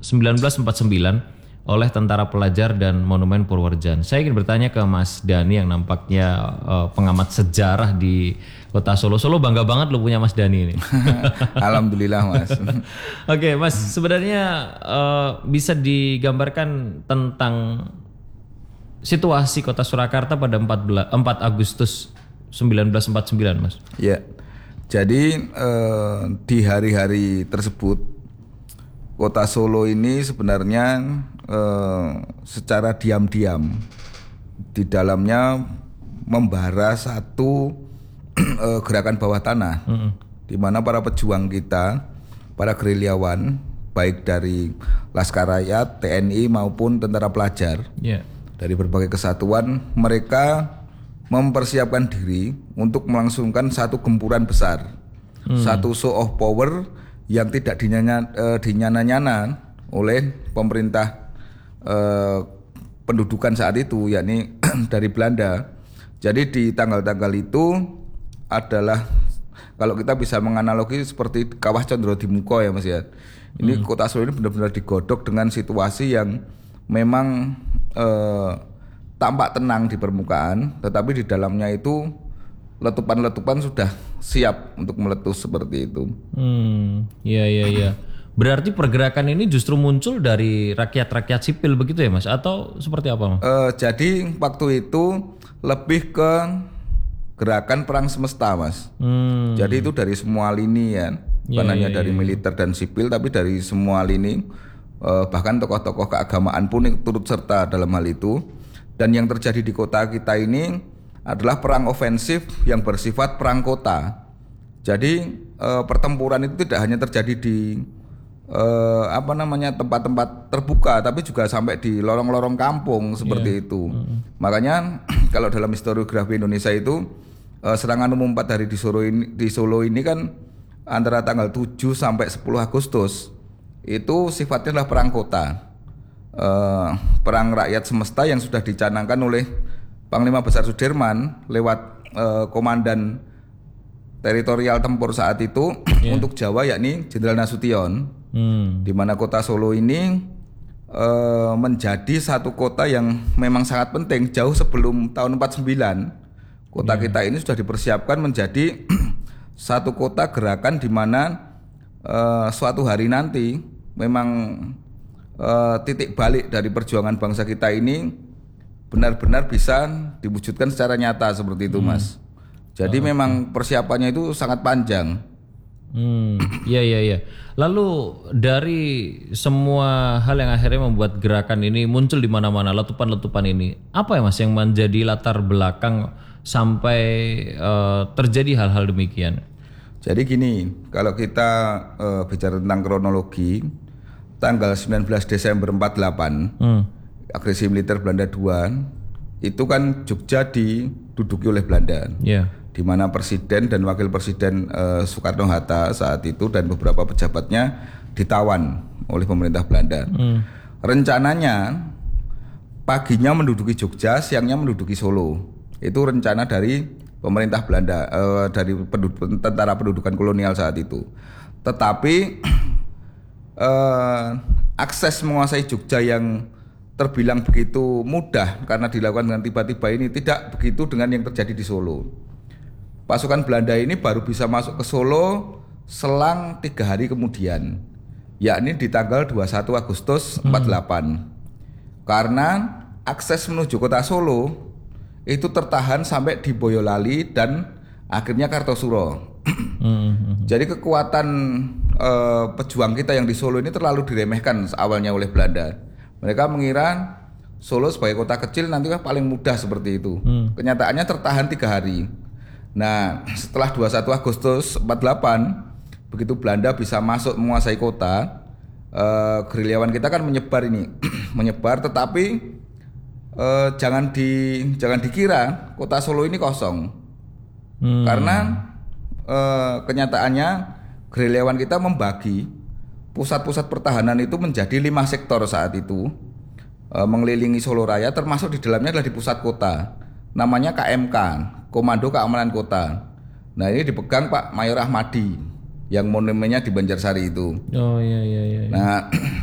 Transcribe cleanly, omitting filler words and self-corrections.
1949 oleh Tentara Pelajar dan Monumen Purworejan. Saya ingin bertanya ke Mas Dhani yang nampaknya pengamat sejarah di Kota Solo. Solo bangga banget lo punya Mas Dhani ini. Alhamdulillah Mas. Oke, Mas, sebenarnya bisa digambarkan tentang situasi Kota Surakarta pada 4 Agustus 1949, Mas? Ya, jadi di hari-hari tersebut Kota Solo ini sebenarnya secara diam-diam di dalamnya membara satu gerakan bawah tanah, di mana para pejuang kita, para gerilyawan, baik dari Laskar Rakyat, TNI maupun tentara pelajar, dari berbagai kesatuan, mereka mempersiapkan diri untuk melangsungkan satu gempuran besar, satu show of power yang tidak dinyana-nyana oleh pemerintah pendudukan saat itu, yakni dari Belanda. Jadi di tanggal-tanggal itu adalah, kalau kita bisa menganalogi seperti Kawah Condro-Dimuko ya Mas ya. Ini Kota Solo ini benar-benar digodok dengan situasi yang memang tampak tenang di permukaan, tetapi di dalamnya itu letupan-letupan sudah siap untuk meletus seperti itu. Iya. Berarti pergerakan ini justru muncul dari rakyat-rakyat sipil begitu ya Mas? Atau seperti apa Mas? Jadi waktu itu lebih ke gerakan perang semesta Mas. Jadi itu dari semua lini ya, bukan hanya dari militer dan sipil, tapi dari semua lini. Bahkan tokoh-tokoh keagamaan pun turut serta dalam hal itu. Dan yang terjadi di kota kita ini adalah perang ofensif yang bersifat perang kota. Jadi pertempuran itu tidak hanya terjadi di tempat-tempat terbuka, tapi juga sampai di lorong-lorong kampung seperti itu. Makanya kalau dalam historiografi Indonesia itu serangan umum 4 hari di Solo ini kan antara tanggal 7 sampai 10 Agustus itu sifatnya adalah perang kota, perang rakyat semesta yang sudah dicanangkan oleh Panglima Besar Sudirman lewat komandan teritorial tempur saat itu untuk Jawa, yakni Jenderal Nasution. Di mana kota Solo ini menjadi satu kota yang memang sangat penting. Jauh sebelum tahun 49 kota kita ini sudah dipersiapkan menjadi satu kota gerakan, di mana suatu hari nanti memang titik balik dari perjuangan bangsa kita ini benar-benar bisa diwujudkan secara nyata seperti itu Mas. Jadi memang persiapannya itu sangat panjang. Iya. Lalu dari semua hal yang akhirnya membuat gerakan ini muncul di mana-mana, letupan-letupan ini, apa ya Mas yang menjadi latar belakang sampai terjadi hal-hal demikian? Jadi gini, kalau kita bicara tentang kronologi, tanggal 19 Desember 48, agresi militer Belanda II, itu kan Jogja diduduki oleh Belanda. Di mana Presiden dan Wakil Presiden Soekarno-Hatta saat itu dan beberapa pejabatnya ditawan oleh pemerintah Belanda. Rencananya paginya menduduki Jogja, siangnya menduduki Solo. Itu rencana dari pemerintah Belanda, dari tentara pendudukan kolonial saat itu. Tetapi akses menguasai Jogja yang terbilang begitu mudah karena dilakukan dengan tiba-tiba ini tidak begitu dengan yang terjadi di Solo. Pasukan Belanda ini baru bisa masuk ke Solo selang 3 hari kemudian, yakni di tanggal 21 Agustus 48. Karena akses menuju kota Solo itu tertahan sampai di Boyolali dan akhirnya Kartosuro. Jadi kekuatan pejuang kita yang di Solo ini terlalu diremehkan awalnya oleh Belanda. Mereka mengira Solo sebagai kota kecil nanti paling mudah seperti itu. Kenyataannya tertahan 3 hari. Nah, setelah 21 Agustus 48, begitu Belanda bisa masuk menguasai kota, gerilyawan kita kan menyebar ini, menyebar. Tetapi jangan dikira kota Solo ini kosong, karena kenyataannya gerilyawan kita membagi pusat-pusat pertahanan itu menjadi 5 sektor saat itu, mengelilingi Solo Raya, termasuk di dalamnya adalah di pusat kota, namanya KMK, Komando Keamanan Kota. Nah ini dipegang Pak Mayor Ahmadi yang monumennya di Banjarsari itu. Oh iya. Nah